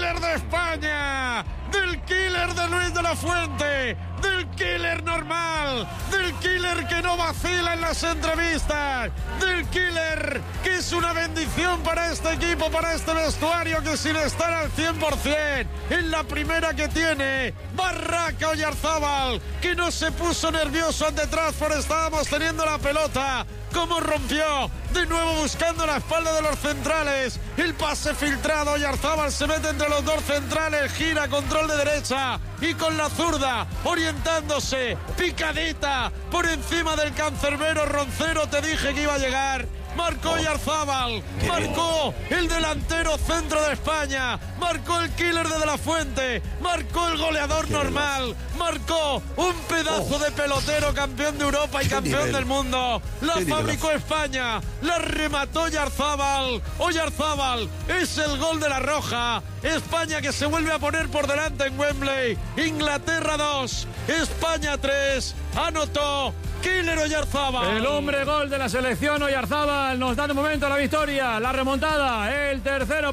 killer de España, del killer de Luis de la Fuente, del killer normal, del killer que no vacila en las entrevistas, del killer que es una bendición para este equipo, para este vestuario, que sin estar al 100%, en la primera que tiene, Barraca Oyarzábal, que no se puso nervioso ante Trafford, estábamos teniendo la pelota, cómo rompió, de nuevo buscando la espalda de los centrales, el pase filtrado, Oyarzábal se mete entre los dos centrales, gira, control de derecha y con la zurda, orientándose, picadita, por encima del cancerbero Roncero, te dije que iba a llegar. Marcó Oyarzábal, marcó el delantero centro de España, marcó el killer de la Fuente, marcó el goleador normal, marcó un pedazo de pelotero, campeón de Europa y campeón del mundo. La fabricó España, la remató Oyarzábal. Oyarzábal es el gol de la Roja. España que se vuelve a poner por delante en Wembley. Inglaterra 2, España 3. Anotó Killer Oyarzábal. El hombre gol de la selección, Oyarzábal, nos da de momento la victoria, la remontada, el tercero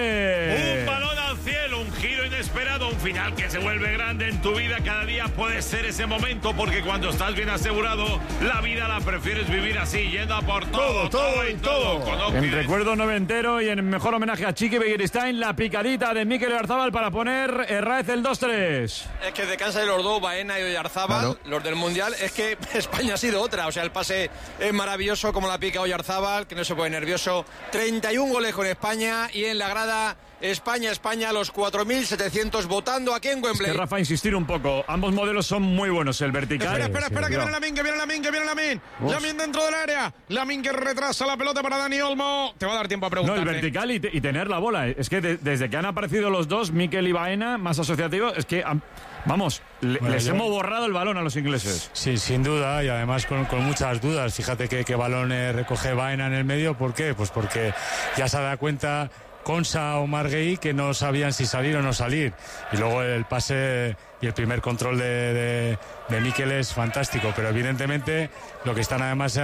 Ponce. Un balón al cielo, un giro inesperado, un final que se vuelve grande en tu vida. Cada día puede ser ese momento, porque cuando estás bien asegurado, la vida la prefieres vivir así, yendo a por todo y todo. En recuerdo noventero y en mejor homenaje a Chiqui Begiristain, la picadita de Mikel Oyarzábal para poner Herráez el 2-3. Es que de cansa de los dos, Baena y Oyarzábal, claro, los del Mundial, es que España ha sido otra. O sea, el pase es maravilloso, como la pica Oyarzábal, que no se pone nervioso. 31 goles con España y en la grada España, los 4.700 votando aquí en Wembley. Es que, Rafa, insistir un poco, ambos modelos son muy buenos, el vertical. Espera, que viene Lamine, que viene Lamine. Lamine dentro del área. Lamine que retrasa la pelota para Dani Olmo. Te va a dar tiempo a preguntar. No, el vertical y tener la bola. Es que desde que han aparecido los dos, Mikel y Baena, más asociativos, es que, vamos, les hemos borrado el balón a los ingleses. Sí, sin duda, y además con muchas dudas. Fíjate que balón recoge Baena en el medio. ¿Por qué? Pues porque ya se da cuenta Konsa o Marguerite que no sabían si salir o no salir, y luego el pase y el primer control de Mikel es fantástico, pero evidentemente lo que están además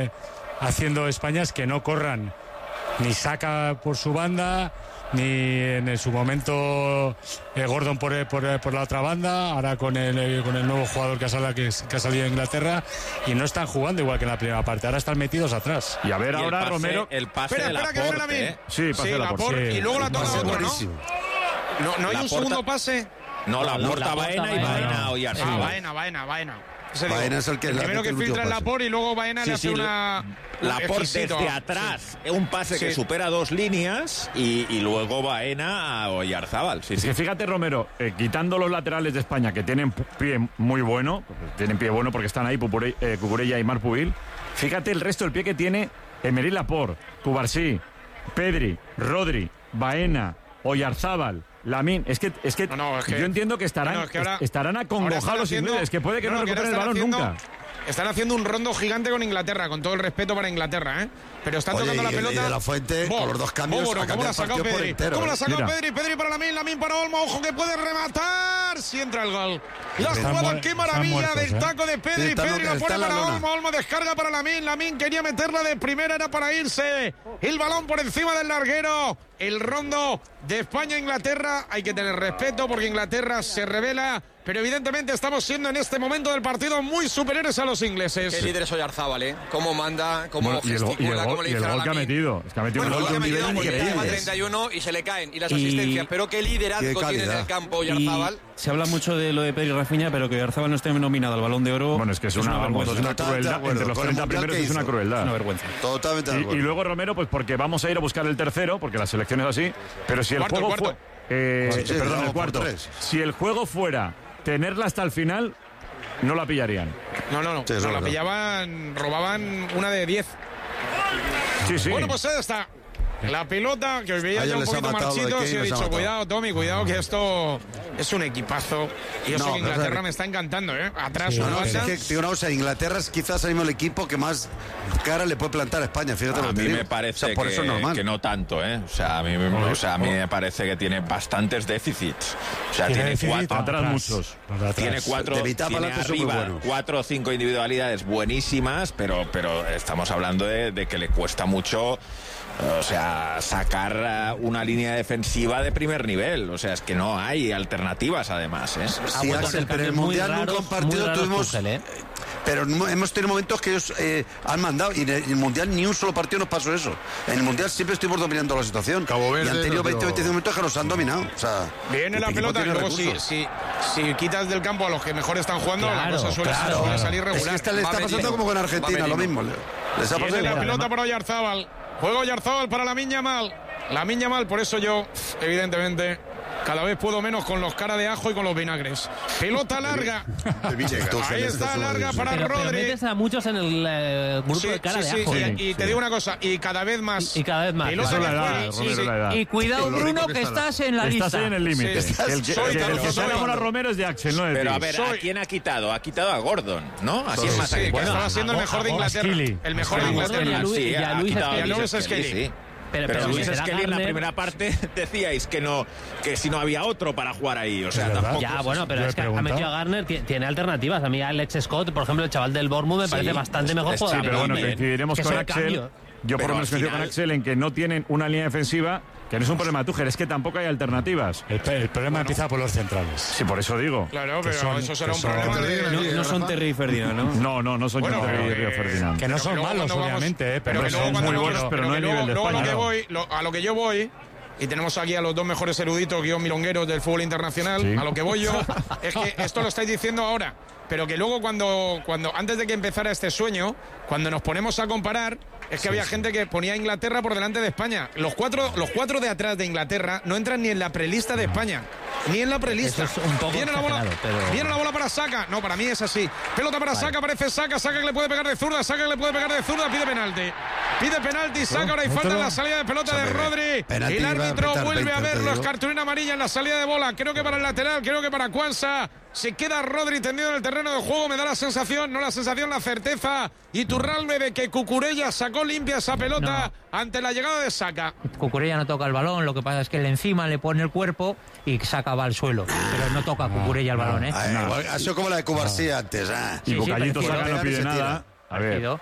haciendo España es que no corran ni Saka por su banda, ni en su momento Gordon por la otra banda, ahora con el nuevo jugador que ha salido de Inglaterra, y no están jugando igual que en la primera parte, ahora están metidos atrás. Y a ver, ahora Romero, el pase de Laporte, sí, pase de Laporte, y luego la toma otro, ¿no? ¿No hay un segundo pase? No, Laporte, Baena y Baena Oyarzábal. Baena. Baena es el primero que filtra el Laporte y luego Baena le hace una... Laporte desde atrás, un pase que supera dos líneas, y luego Baena a Oyarzábal. Es que fíjate, Romero, quitando los laterales de España, que tienen pie muy bueno, porque están ahí Cucurella y Marc Pubil, fíjate el resto del pie que tiene Aymeric Laporte, Cubarsí, Pedri, Rodri, Baena, Oyarzábal, Lamine. Es que yo entiendo que estarán acongojados los ingleses, que puede que no recuperen el balón nunca. Están haciendo un rondo gigante con Inglaterra, con todo el respeto para Inglaterra, ¿eh? Pero están tocando la pelota. De la Fuente, con los dos cambios, ¿cómo la ha sacado Pedri? ¿Cómo la ha sacado Pedri? Pedri para Lamine para Olmo. Ojo que puede rematar. Si entra el gol. La jugada, qué maravilla del taco de Pedri. Pedri la pone para Olmo. Olmo descarga para Lamine quería meterla de primera, era para irse. El balón por encima del larguero. El rondo de España-Inglaterra. Hay que tener respeto porque Inglaterra se revela. Pero evidentemente estamos siendo en este momento del partido muy superiores a los ingleses. Qué líder es Oyarzábal, ¿eh? Cómo manda, cómo gesticula, cómo le dice a la que ha metido. Es que ha metido un gol de un nivel increíble. 31 y se le caen. Y las asistencias. Pero qué liderazgo tiene en el campo Oyarzábal. Se habla mucho de lo de Pedri y Rafinha, pero que Oyarzábal no esté nominado al Balón de Oro. Bueno, es que es una crueldad. Entre los 30 primeros es una crueldad. Una vergüenza. Totalmente de acuerdo. Y luego, Romero, pues porque vamos a ir a buscar el tercero, porque la selección es así. Pero si el juego fue... el cuarto. Si el juego fuera tenerla hasta el final, no la pillarían. No, la pillaban, robaban una de 10. Sí. Bueno, pues ahí está. La pelota, que os veía ya un poquito marchitos, y he dicho, cuidado, Tommy, cuidado, que esto es un equipazo. Y eso que Inglaterra me está encantando, ¿eh? Atrás, Inglaterra es quizás el mismo equipo que más cara le puede plantar a España. Fíjate, a mí me parece que no tanto, ¿eh? O sea, a mí me parece que tiene bastantes déficits. O sea, tiene cuatro atrás, muchos. Tiene arriba 4 o 5 individualidades buenísimas, pero estamos hablando de que le cuesta mucho O sea, sacar una línea defensiva de primer nivel. O sea, es que no hay alternativas, además, ¿eh? Sí, Axel, pero en el Mundial nunca un partido tuvimos... Pero hemos tenido momentos que ellos han mandado, y en el Mundial ni un solo partido nos pasó eso. En el Mundial siempre estuvimos dominando la situación. Cabo Verde, y han tenido 20-25 minutos que nos han dominado. O sea, viene la pelota y luego si quitas del campo a los que mejor están jugando, la cosa suele salir regular. Es que le está pasando como con Argentina, lo mismo. Les ha pasado la pelota para Oyarzabal. Juega Oyarzabal para Lamine Yamal. Lamine Yamal, por eso yo, evidentemente, cada vez puedo menos con los cara de ajo y con los vinagres. Pelota larga. Ahí está, larga para Rodri. Pero metes a muchos en el grupo de cara de ajo. Y te digo una cosa, y cada vez más. Y cada vez más. Y cuidado, Bruno, que estás en la lista. Estás ahí en el límite. El que sale con a Romero es de Axel, no es de Pero a ver, ¿a quién ha quitado? Ha quitado a Gordon, ¿no? Así es más. Bueno, estaba siendo el mejor de Inglaterra. El mejor de Inglaterra. Y a Luis Skelly. Pero Luis Skelly en la primera parte decíais que si no había otro para jugar ahí, o sea, tampoco. Ya, bueno, pero es que ha metido a Garner, tiene alternativas. A mí Alex Scott, por ejemplo, el chaval del Bournemouth, me parece bastante mejor jugador. Sí, pero bueno, coincidiremos con Axel. Yo por lo menos coincido con Axel en que no tienen una línea defensiva, que no es un problema de Tuchel, es que tampoco hay alternativas. El problema empieza por los centrales. Sí, por eso digo. Claro, pero eso será un problema No son Terry y Ferdinand, ¿no? No son Terry y Río Ferdinand. Que no son malos, obviamente, pero son muy buenos, pero no a nivel de España. A lo que yo voy, y tenemos aquí a los dos mejores eruditos milongueros del fútbol internacional, a lo que voy yo, es que esto lo estáis diciendo ahora, pero que luego cuando antes de que empezara este sueño, cuando nos ponemos a comparar, es que había gente que ponía a Inglaterra por delante de España. Los cuatro de atrás de Inglaterra no entran ni en la prelista de España. Ni en la prelista. Eso es un poco viene la bola para Saka. No, para mí es así. Pelota para Saka, aparece Saka que le puede pegar de zurda, pide penalti, Saka, ahora hay falta en la salida de pelota de Rodri. El árbitro vuelve a ver los cartulina amarilla en la salida de bola. Creo que para el lateral, creo que para Kwanza. Se queda Rodri tendido en el terreno de juego, me da la sensación, la certeza. Iturralde de que Cucurella sacó limpia esa pelota ante la llegada de Saka. Cucurella no toca el balón, lo que pasa es que él encima le pone el cuerpo y Saka va al suelo. Pero no toca Cucurella el balón, ¿eh? Ha sido como la de Cubarsí antes. Y Bocallito Saka no pide nada. A ver.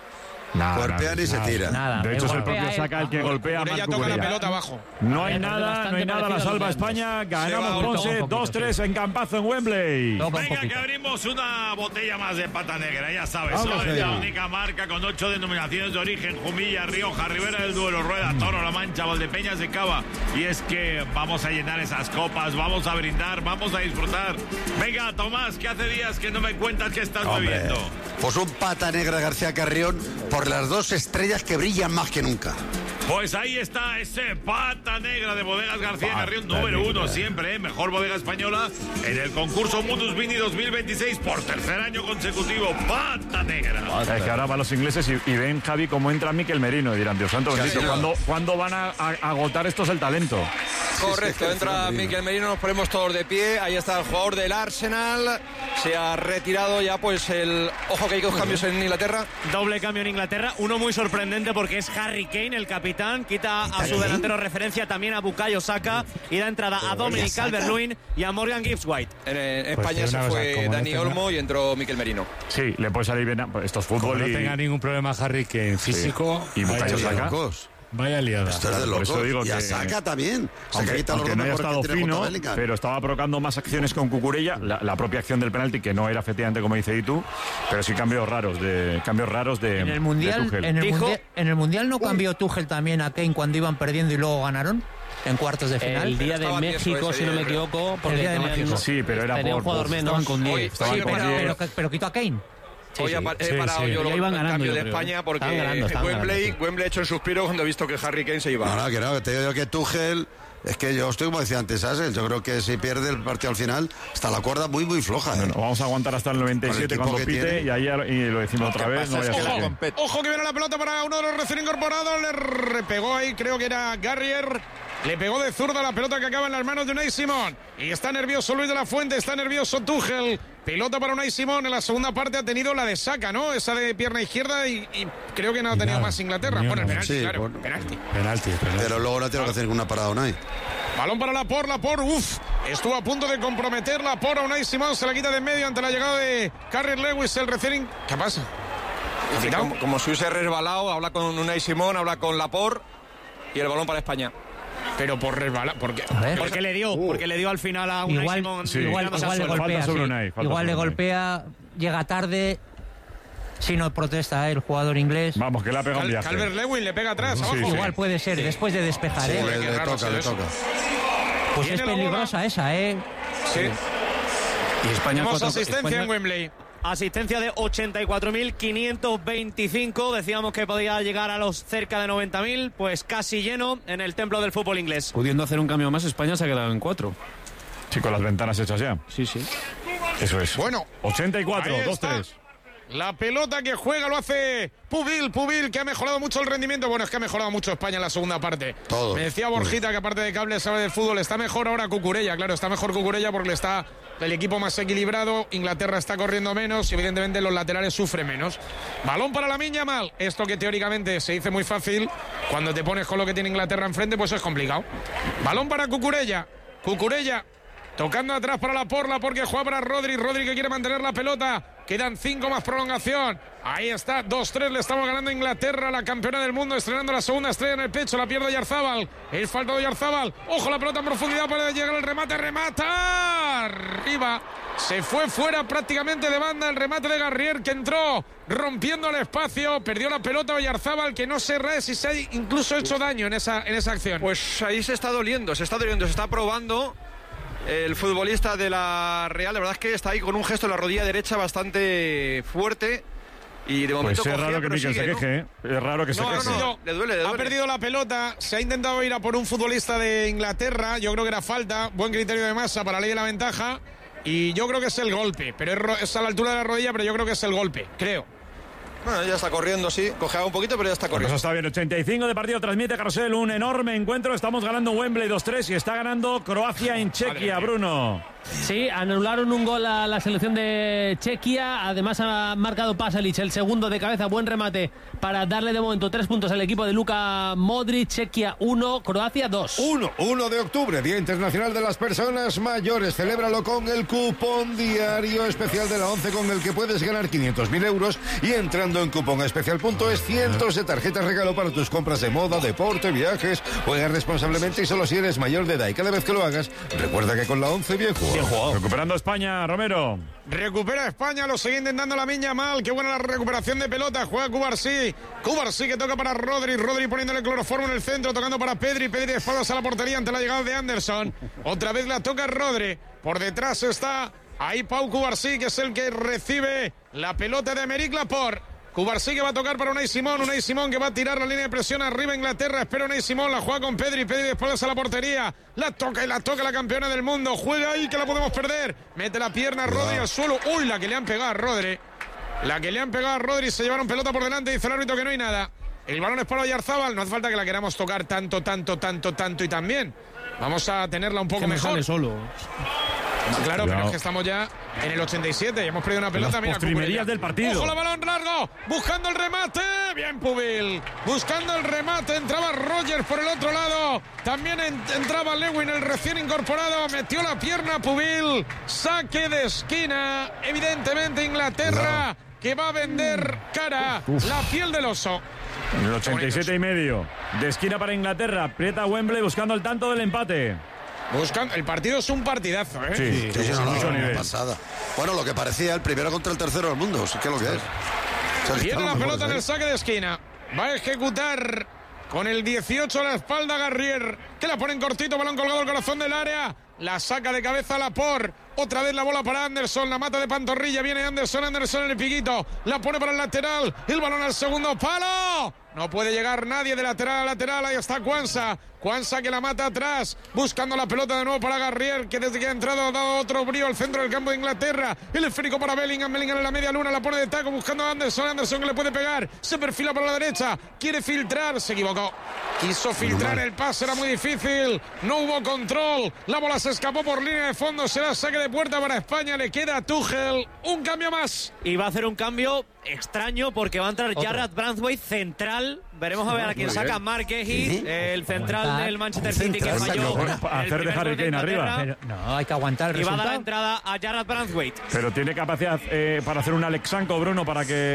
Golpea ni se tira. De hecho, es el propio Saka el que golpea a Marc toca la pelota abajo. No hay nada, la salva España. Ganamos Ponce 2-3 en campazo en Wembley. Venga, que abrimos una botella más de pata negra, ya sabes. Soy la única marca con 8 denominaciones de origen: Jumilla, Rioja, Ribera del Duero, Rueda, Toro, La Mancha, Valdepeñas de Cava. Y es que vamos a llenar esas copas, vamos a brindar, vamos a disfrutar. Venga, Tomás, que hace días que no me cuentas que estás bebiendo. Pues un pata negra García Carrión por las dos estrellas que brillan más que nunca. Pues ahí está ese pata negra de Bodegas García Carrión, número 1 siempre, mejor bodega española en el concurso Mundus Vini 2026 por tercer año consecutivo. Pata negra. Es que ahora van los ingleses y ven, Javi, cómo entra Mikel Merino y dirán, Dios santo bendito, ¿cuándo van a agotar estos el talento? Correcto, entra Mikel Merino, nos ponemos todos de pie. Ahí está el jugador del Arsenal. Se ha retirado ya pues el... Ojo que hay dos cambios en Inglaterra. Doble cambio en Inglaterra, uno muy sorprendente porque es Harry Kane, el capitán. Quita a su delantero referencia también a Bukayo Saka y da entrada a Dominic Calvert-Lewin y a Morgan Gibbs-White. En España se fue Dani Olmo y entró Mikel Merino. Sí, le puede salir bien. Esto es fútbol. No tenga ningún problema Harry Kane físico. Y Bukayo Saka. Vaya liada. Esto era de locos. Por eso digo y a Saka también. Aunque no haya estado fino, pero estaba provocando más acciones con Cucurella. La propia acción del penalti, que no era efectivamente como dice Itu, pero sí cambios raros de en el mundial, en el mundial no cambió Tuchel también a Kane cuando iban perdiendo y luego ganaron en cuartos de final. El día de México, si no me equivoco, porque el día de México. Sí, pero era por un jugador menos con 10. Pero quitó a Kane. Hoy he parado yo el cambio de España porque Wembley ha hecho un suspiro cuando he visto que Harry Kane se iba. No, te digo que Tuchel, es que yo estoy como decía antes Axel, yo creo que si pierde el partido al final está la cuerda muy muy floja. Bueno, vamos a aguantar hasta el 97 cuando pite y ahí y lo decimos otra vez. Ojo que viene la pelota para uno de los recién incorporados, le repegó ahí, creo que era Garrier. Le pegó de zurda la pelota que acaba en las manos de Unai Simón. Y está nervioso Luis de la Fuente, está nervioso Tuchel. Pelota para Unai Simón. En la segunda parte ha tenido la de Saka, ¿no? Esa de pierna izquierda y creo que no ha tenido más Inglaterra. Bueno, el penalti, claro. Penalti. Pero luego no tiene que hacer ninguna parada Unai. Balón para Laporte, estuvo a punto de comprometer Laporte a Unai Simón. Se la quita de en medio ante la llegada de Carrier Lewis, el receiving. ¿Qué pasa? Como si hubiese resbalado, habla con Unai Simón, habla con Laporte. y el balón para España. Pero por resbalar, porque le dio al final a Unai Simón. Igual le golpea, igual le golpea, llega tarde. Si no protesta el jugador inglés. Vamos, que le ha pegado un viaje. Calvert-Lewin le pega atrás. Sí, igual puede ser, después de despejar. Sí, le toca. Pues es peligrosa esa, Sí. Y España tenemos asistencia en Wembley. Asistencia de 84.525. Decíamos que podía llegar a los cerca de 90.000. Pues casi lleno en el templo del fútbol inglés. Pudiendo hacer un cambio más, España se ha quedado en 4. Sí, con las ventanas hechas ya. Sí. Eso es. Bueno. 84, 2-3. La pelota que juega lo hace Pubil, que ha mejorado mucho el rendimiento. Bueno, es que ha mejorado mucho España en la segunda parte. Todo. Me decía Borjita que aparte de cable sabe del fútbol. Está mejor ahora Cucurella, claro, está mejor Cucurella porque está el equipo más equilibrado. Inglaterra está corriendo menos y evidentemente los laterales sufren menos. Balón para Lamine Yamal. Esto que teóricamente se dice muy fácil, cuando te pones con lo que tiene Inglaterra enfrente, pues es complicado. Balón para Cucurella. Tocando atrás para Laporte porque juega para Rodri que quiere mantener la pelota. Quedan 5 más prolongación. Ahí está, 2-3, le estamos ganando a Inglaterra, la campeona del mundo, estrenando la segunda estrella en el pecho. La pierde Oyarzábal, el falta de Oyarzábal. Ojo, la pelota en profundidad para llegar el remate, remata arriba. Se fue fuera prácticamente de banda el remate de Garrier, que entró rompiendo el espacio. Perdió la pelota Oyarzábal, que no se si se ha incluso hecho daño en esa acción. Pues ahí se está doliendo, se está probando. El futbolista de la Real, la verdad es que está ahí con un gesto en la rodilla derecha bastante fuerte. Y de momento pues es raro que Mikel se queje, ¿eh? Es raro que se queje. Le duele. Ha perdido la pelota, se ha intentado ir a por un futbolista de Inglaterra. Yo creo que era falta, buen criterio de Massa para la ley de la ventaja. Y yo creo que es el golpe, pero es a la altura de la rodilla, pero yo creo que es el golpe, creo. Bueno, ya está corriendo, sí. Cojeaba un poquito, pero ya está corriendo. Eso está bien. 85 de partido. Transmite Carrusel. Un enorme encuentro. Estamos ganando Wembley 2-3 y está ganando Croacia en Chequia, Bruno. Sí, anularon un gol a la selección de Chequia. Además ha marcado Pasalic el segundo de cabeza. Buen remate para darle de momento 3 puntos al equipo de Luka Modric. Chequia 1, Croacia 2. 1 de octubre, Día Internacional de las Personas Mayores. Celébralo con el cupón diario especial de la 11 con el que puedes ganar 500.000 euros y entrando en cuponespecial.es cientos de tarjetas regalo para tus compras de moda, deporte, viajes. Juega responsablemente y solo si eres mayor de edad. Y cada vez que lo hagas, recuerda que con la 11 bien jugado. Recuperando España, Romero. Recupera España, lo sigue intentando Lamine Yamal. Qué buena la recuperación de pelota. Juega Cubarsí que toca para Rodri poniéndole cloroformo en el centro, tocando para Pedri de espaldas a la portería ante la llegada de Anderson. Otra vez la toca Rodri. Por detrás está ahí Pau Cubarsí, que es el que recibe la pelota de Aymeric Laporte. Cubarsí que va a tocar para Unai Simón que va a tirar la línea de presión arriba Inglaterra, espera Unai Simón, la juega con Pedri de espaldas a la portería, la toca la campeona del mundo, juega ahí que la podemos perder, mete la pierna Rodri al suelo, uy, la que le han pegado a Rodri, se llevaron pelota por delante, dice el árbitro que no hay nada, el balón es para Oyarzábal, no hace falta que la queramos tocar tanto y también, vamos a tenerla un poco mejor. Sale solo. Claro, pero es que estamos ya en el 87 y hemos perdido una pelota. Las postrimerías del partido. Ojo, el balón largo, buscando el remate. Bien, Pubil. Buscando el remate, entraba Rogers por el otro lado. También entraba Lewin, el recién incorporado. Metió la pierna Pubil. Saque de esquina. Evidentemente Inglaterra, que va a vender cara la piel del oso. En el 87 y medio. De esquina para Inglaterra. Aprieta Wembley buscando el tanto del empate. El partido es un partidazo, ¿eh? Sí, una pasada. Bueno, lo que parecía el primero contra el tercero del mundo, ¿qué es lo que es? Tiene la pelota en el saque de esquina. Va a ejecutar con el 18 a la espalda Garrier, que la pone en cortito, balón colgado al corazón del área. La saca de cabeza Laporte. Otra vez la bola para Anderson, la mata de pantorrilla. Viene Anderson en el piquito. La pone para el lateral. El balón al segundo palo. No puede llegar nadie de lateral a lateral. Ahí está Quansah que la mata atrás. Buscando la pelota de nuevo para Garrier, que desde que ha entrado ha dado otro brío al centro del campo de Inglaterra. El esférico para Bellingham en la media luna. La pone de taco buscando a Anderson que le puede pegar. Se perfila para la derecha. Quiere filtrar. Se equivocó. Quiso filtrar el pase. Era muy difícil. No hubo control. La bola se escapó por línea de fondo. Será saque de puerta para España. Le queda a Tuchel un cambio más. Y va a hacer un cambio extraño porque va a entrar Jarrad Branthwaite central. Veremos a ver a quién saca. Mark Gahey, el central del Manchester City, que falló. Hacer de Harry Kane arriba. Pero no, hay que aguantar el resultado. Y va a dar la entrada a Jarrad Branthwaite. Pero tiene capacidad para hacer un Alexanko, Bruno, para que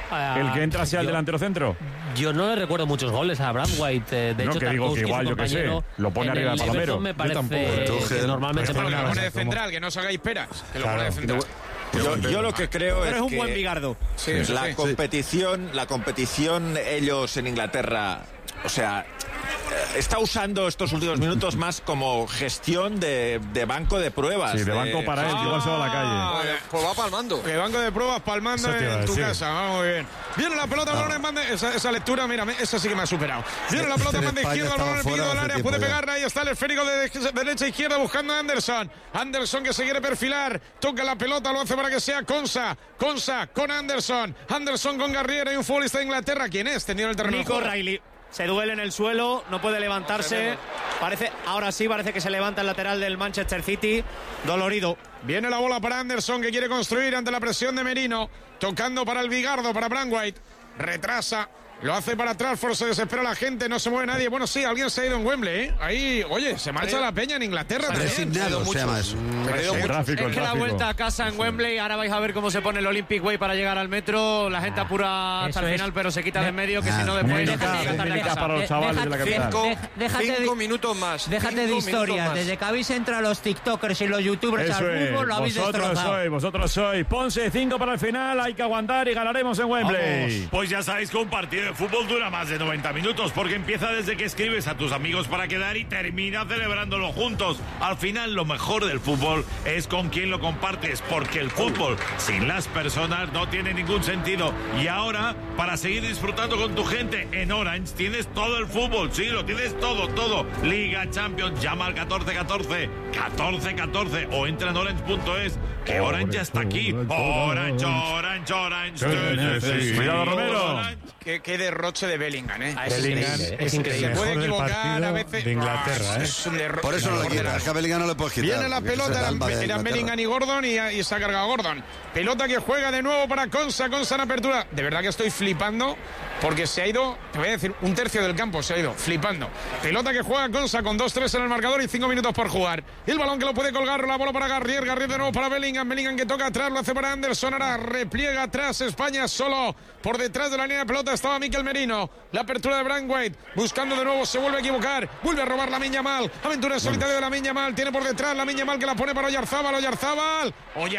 el que entra sea el delantero centro. Yo no le recuerdo muchos goles a Braithwaite. De hecho, que digo que igual, yo qué sé, lo pone arriba de Palomero. Me parece que normalmente lo pone de central, que no os hagáis peras. Que lo pone de central. Yo lo que creo es un que buen bigardo. Sí, la competición, ellos en Inglaterra, o sea, está usando estos últimos minutos más como gestión de banco de pruebas. Sí, de banco para él, que igual se va a la calle. Pues va palmando. Que banco de pruebas palmando en tu casa. Muy bien. Viene la pelota, balón en banda. Esa lectura, mira, esa sí que me ha superado. Viene la pelota en banda izquierda, el balón en el pico del área. Puede pegarla, ahí está el esférico de derecha a izquierda buscando a Anderson. Anderson que se quiere perfilar. Toca la pelota, lo hace para que sea Konsa. Konsa con Anderson. Anderson con Garriera y un futbolista de Inglaterra. ¿Quién es? Tendido en el terreno. Nico Riley. Se duele en el suelo, no puede levantarse. Ahora sí, parece que se levanta el lateral del Manchester City. Dolorido. Viene la bola para Anderson, que quiere construir ante la presión de Merino. Tocando para el bigardo, para Braithwaite. Retrasa. Lo hace para Trafford, se desespera la gente, no se mueve nadie. Bueno, sí, alguien se ha ido en Wembley, ¿eh? Ahí, oye, se marcha la peña en Inglaterra. Resignado se llama eso. Es que la vuelta a casa en Wembley, ahora vais a ver cómo se pone el Olympic Way para llegar al metro. La gente apura hasta el final, pero se quita de en medio, que si no después para los chavales de la capital. 5 minutos más. Déjate de historias. Desde que habéis entrado los tiktokers y los youtubers al fútbol, lo habéis destrozado. Vosotros sois. Ponce, 5 para el final, hay que aguantar y ganaremos en Wembley. Pues ya sabéis que un partido de fútbol dura más de 90 minutos porque empieza desde que escribes a tus amigos para quedar y termina celebrándolo juntos. Al final, lo mejor del fútbol es con quien lo compartes, porque el fútbol sin las personas no tiene ningún sentido. Y ahora, para seguir disfrutando con tu gente, en Orange tienes todo el fútbol. Sí, lo tienes todo. Liga, Champions, llama al 1414 o entra en orange.es, que Orange ya está aquí. Orange. Cuidado, Romero. Qué derroche de Bellingham, ¿eh? Bellingham es increíble. Se puede equivocar a veces. De Inglaterra, ¿eh? Es un derroche. Por eso no le quitas. A Bellingham no le puedes quitar. Viene la pelota, eran Bellingham y Gordon y se ha cargado Gordon. Pelota que juega de nuevo para Konsa en apertura. De verdad que estoy flipando porque se ha ido, te voy a decir, un tercio del campo se ha ido, flipando. Pelota que juega Konsa con 2-3 en el marcador y 5 minutos por jugar. El balón que lo puede colgar, la bola para Garrier de nuevo para Bellingham que toca atrás, lo hace para Anderson, ahora repliega atrás España solo. Por detrás de la línea de pelota estaba Mikel Merino. La apertura de Braithwaite, buscando de nuevo, se vuelve a equivocar, vuelve a robar Lamine Yamal. Aventura en solitario de Lamine Yamal, tiene por detrás Lamine Yamal que la pone para Oyarzábal.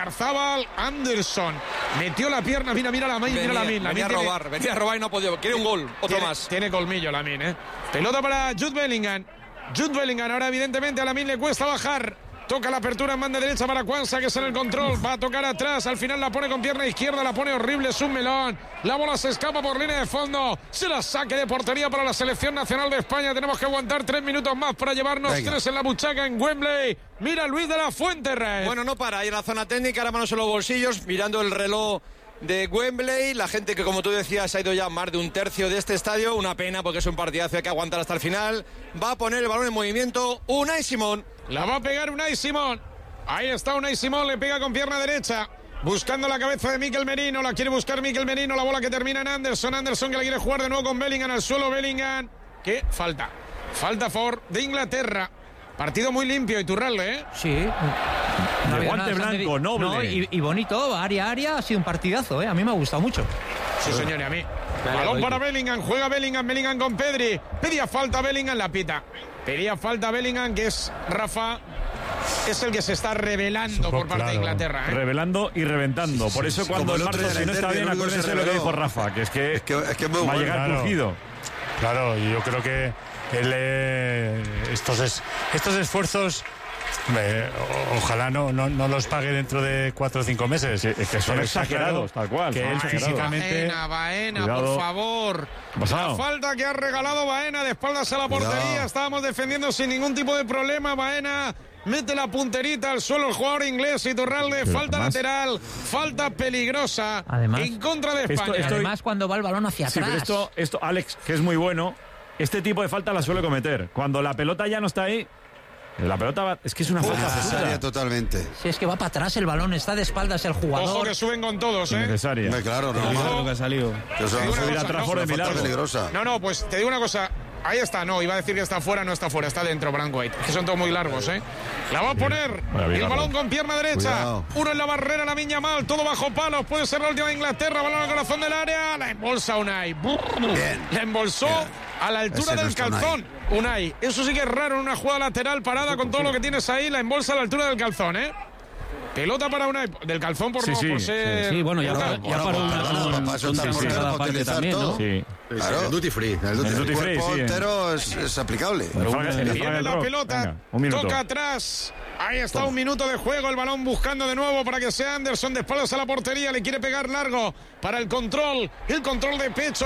Anderson metió la pierna, mira Lamine. Venía a robar y no ha podido. Quiere un gol, otro más. Tiene colmillo Lamine, ¿eh? Pelota para Jude Bellingham, ahora evidentemente a Lamine le cuesta bajar. Toca la apertura en banda derecha para Kwanza, que es en el control. Va a tocar atrás. Al final la pone con pierna izquierda. La pone horrible. Es un melón. La bola se escapa por línea de fondo. Se la saque de portería para la selección nacional de España. Tenemos que aguantar 3 minutos más para llevarnos 3 en la buchaca en Wembley. Mira Luis de la Fuente, Rey. Bueno, no para. Ahí en la zona técnica, ahora manos en los bolsillos, mirando el reloj de Wembley. La gente que, como tú decías, ha ido ya más de un tercio de este estadio. Una pena porque es un partidazo, hay que aguantar hasta el final. Va a poner el balón en movimiento Unai Simón. La va a pegar Unai Simón. Ahí está Unai Simón, le pega con pierna derecha. Buscando la cabeza de Mikel Merino. La quiere buscar Mikel Merino. La bola que termina en Anderson. Anderson que la quiere jugar de nuevo con Bellingham al suelo. Bellingham. ¿Qué? Falta a favor de Inglaterra. Partido muy limpio, Iturralde, ¿eh? Sí. De guante blanco, noble. No, y bonito, área. Ha sido un partidazo, ¿eh? A mí me ha gustado mucho. Sí, señor, y a mí. Balón para Bellingham, juega Bellingham con Pedri. Pedía falta Bellingham, la pita. Pedía falta Bellingham, que es Rafa. Es el que se está revelando por parte de Inglaterra, ¿eh? Revelando y reventando. Por eso cuando el Barça, si no está bien, acuérdense de lo que dijo Rafa, que es que va a llegar crujido. Claro, y yo creo que estos esfuerzos, ojalá no los pague dentro de 4 o 5 meses. Es que son exagerados, tal cual. Que él físicamente... Baena, por favor. La falta que ha regalado Baena de espaldas a la portería. Estábamos defendiendo sin ningún tipo de problema. Baena mete la punterita al suelo el jugador inglés Iturralde. Falta lateral, falta peligrosa en contra de España. Además, cuando va el balón hacia atrás. Pero esto, Alex, que es muy bueno, este tipo de falta la suele cometer. Cuando la pelota ya no está ahí, la pelota es que es una falta necesaria totalmente. Si es que va para atrás el balón, está de espaldas el jugador. Ojo que suben con todos, ¿eh? Necesaria. Claro, no. Lo que ha salido. No, pues te digo una cosa. Ahí está, no, iba a decir que está fuera, no está fuera, está dentro Braithwaite, que son todos muy largos, ¿eh? La va a poner, el balón con pierna derecha, cuidado. Uno en la barrera, Lamine Yamal, todo bajo palos, puede ser la última de Inglaterra, balón al corazón del área, la embolsa Unai, la embolsó a la altura del calzón, Unai, eso sí que es raro en una jugada lateral parada con todo lo que tienes ahí, la embolsa a la altura del calzón, ¿eh? Pelota para Unai, del calzón por ser... Sí, bueno, ya paró una temporada parte también, ¿no? Sí. Claro, el duty free. El duty free, entero es aplicable. Viene la pelota, toca atrás. Ahí está, un minuto de juego, el balón buscando de nuevo para que sea Anderson de espaldas a la portería, le quiere pegar largo para el control de pecho.